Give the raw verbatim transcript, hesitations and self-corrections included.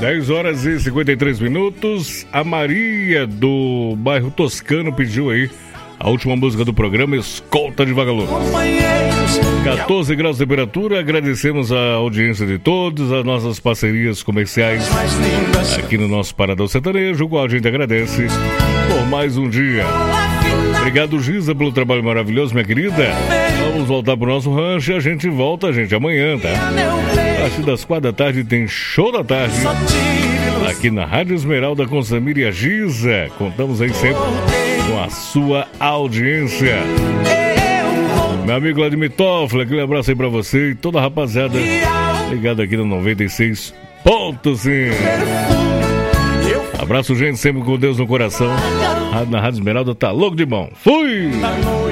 dez horas e cinquenta e três minutos. A Maria do bairro Toscano pediu aí a última música do programa, Escolta de Vagalume. quatorze graus de temperatura. Agradecemos a audiência de todos, as nossas parcerias comerciais aqui no nosso Paradão Sertanejo, o qual a gente agradece por mais um dia. Obrigado, Giza, pelo trabalho maravilhoso, minha querida. Vamos voltar pro nosso rancho e a gente volta, gente, amanhã, tá? A partir das quatro da tarde tem show da tarde aqui na Rádio Esmeralda com Samir e a Giza. Contamos aí sempre com a sua audiência. Meu amigo Vladimir Toffler, aquele abraço aí pra você e toda a rapaziada ligada aqui no noventa e seis ponto cinco. Abraço, gente, sempre com Deus no coração. Na Rádio Esmeralda tá louco de bom. Fui!